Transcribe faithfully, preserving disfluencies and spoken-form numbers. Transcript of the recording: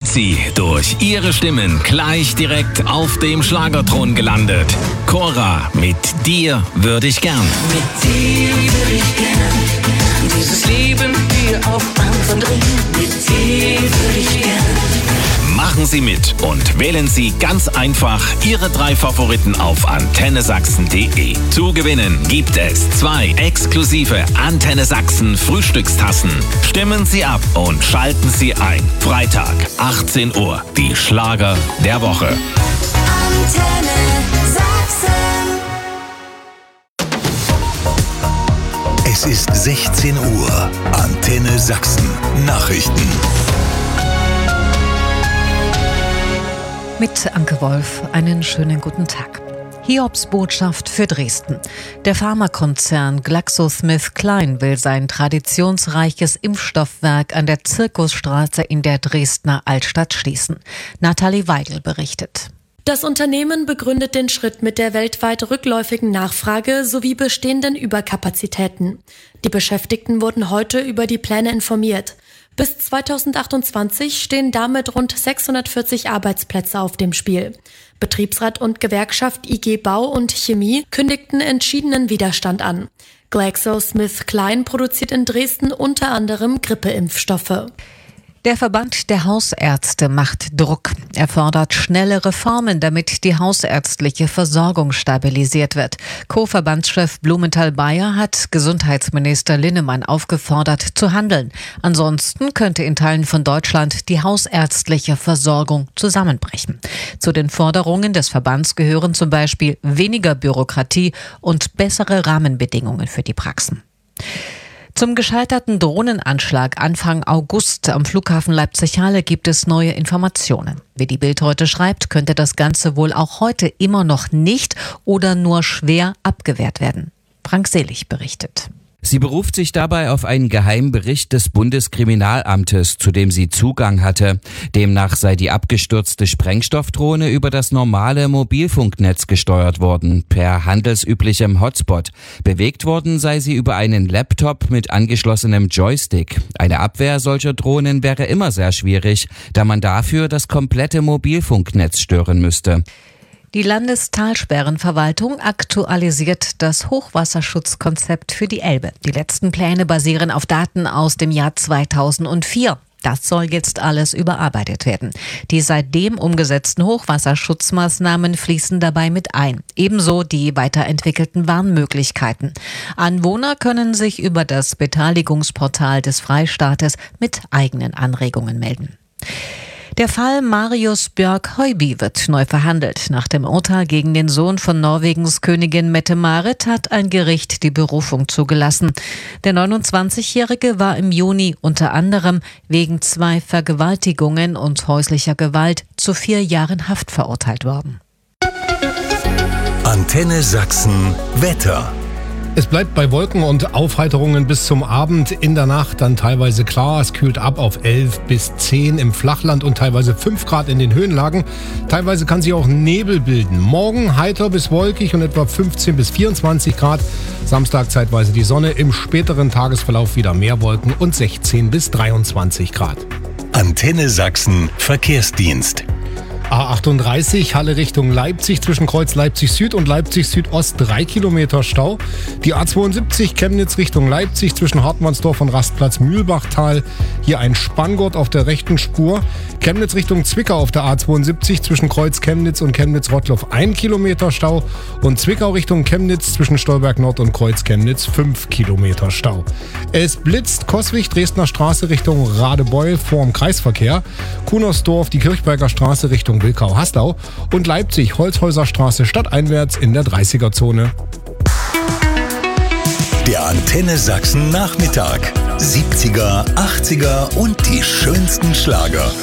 sie durch ihre Stimmen gleich direkt auf dem Schlagerthron gelandet. Cora, mit dir würde ich gern. Mit dir würde ich gern dieses Leben hier auf Anfang bringen. Mit dir würde ich gern. Machen Sie mit und wählen Sie ganz einfach Ihre drei Favoriten auf antenne sachsen punkt de. Zu gewinnen gibt es zwei exklusive Antenne Sachsen Frühstückstassen. Stimmen Sie ab und schalten Sie ein. Freitag, achtzehn Uhr, die Schlager der Woche. Antenne Sachsen. Es ist sechzehn Uhr. Antenne Sachsen. Nachrichten. Mit Anke Wolf, einen schönen guten Tag. Hiobsbotschaft für Dresden. Der Pharmakonzern GlaxoSmithKline will sein traditionsreiches Impfstoffwerk an der Zirkusstraße in der Dresdner Altstadt schließen. Nathalie Weigel berichtet. Das Unternehmen begründet den Schritt mit der weltweit rückläufigen Nachfrage sowie bestehenden Überkapazitäten. Die Beschäftigten wurden heute über die Pläne informiert. Bis zweitausendachtundzwanzig stehen damit rund sechshundertvierzig Arbeitsplätze auf dem Spiel. Betriebsrat und Gewerkschaft I G Bau und Chemie kündigten entschiedenen Widerstand an. GlaxoSmithKline produziert in Dresden unter anderem Grippeimpfstoffe. Der Verband der Hausärzte macht Druck. Er fordert schnelle Reformen, damit die hausärztliche Versorgung stabilisiert wird. Co-Verbandschef Blumenthal-Bayer hat Gesundheitsminister Linnemann aufgefordert, zu handeln. Ansonsten könnte in Teilen von Deutschland die hausärztliche Versorgung zusammenbrechen. Zu den Forderungen des Verbands gehören zum Beispiel weniger Bürokratie und bessere Rahmenbedingungen für die Praxen. Zum gescheiterten Drohnenanschlag Anfang August am Flughafen Leipzig-Halle gibt es neue Informationen. Wie die Bild heute schreibt, könnte das Ganze wohl auch heute immer noch nicht oder nur schwer abgewehrt werden. Frank Selig berichtet. Sie beruft sich dabei auf einen Geheimbericht des Bundeskriminalamtes, zu dem sie Zugang hatte. Demnach sei die abgestürzte Sprengstoffdrohne über das normale Mobilfunknetz gesteuert worden, per handelsüblichem Hotspot. Bewegt worden sei sie über einen Laptop mit angeschlossenem Joystick. Eine Abwehr solcher Drohnen wäre immer sehr schwierig, da man dafür das komplette Mobilfunknetz stören müsste. Die Landestalsperrenverwaltung aktualisiert das Hochwasserschutzkonzept für die Elbe. Die letzten Pläne basieren auf Daten aus dem Jahr zweitausendvier. Das soll jetzt alles überarbeitet werden. Die seitdem umgesetzten Hochwasserschutzmaßnahmen fließen dabei mit ein. Ebenso die weiterentwickelten Warnmöglichkeiten. Anwohner können sich über das Beteiligungsportal des Freistaates mit eigenen Anregungen melden. Der Fall Marius Björk Høiby wird neu verhandelt. Nach dem Urteil gegen den Sohn von Norwegens Königin Mette-Marit hat ein Gericht die Berufung zugelassen. Der neunundzwanzigjährige war im Juni unter anderem wegen zwei Vergewaltigungen und häuslicher Gewalt zu vier Jahren Haft verurteilt worden. Antenne Sachsen Wetter. Es bleibt bei Wolken und Aufheiterungen bis zum Abend. In der Nacht dann teilweise klar. Es kühlt ab auf elf bis zehn im Flachland und teilweise fünf Grad in den Höhenlagen. Teilweise kann sich auch Nebel bilden. Morgen heiter bis wolkig und etwa fünfzehn bis vierundzwanzig Grad. Samstag zeitweise die Sonne. Im späteren Tagesverlauf wieder mehr Wolken und sechzehn bis dreiundzwanzig Grad. Antenne Sachsen Verkehrsdienst. A achtunddreißig, Halle Richtung Leipzig, zwischen Kreuz Leipzig Süd und Leipzig Südost drei Kilometer Stau. Die A zweiundsiebzig, Chemnitz Richtung Leipzig, zwischen Hartmannsdorf und Rastplatz Mühlbachtal. Hier ein Spanngurt auf der rechten Spur. Chemnitz Richtung Zwickau auf der A zweiundsiebzig, zwischen Kreuz Chemnitz und Chemnitz-Rottloff ein Kilometer Stau. Und Zwickau Richtung Chemnitz, zwischen Stolberg Nord und Kreuz Chemnitz fünf Kilometer Stau. Es blitzt Coswig, Dresdner Straße Richtung Radebeul vorm Kreisverkehr. Kunersdorf, die Kirchberger Straße Richtung Wilkau-Haslau und Leipzig, Holzhäuser Straße stadteinwärts in der dreißiger-Zone. Der Antenne Sachsen Nachmittag. siebziger, achtziger und die schönsten Schlager.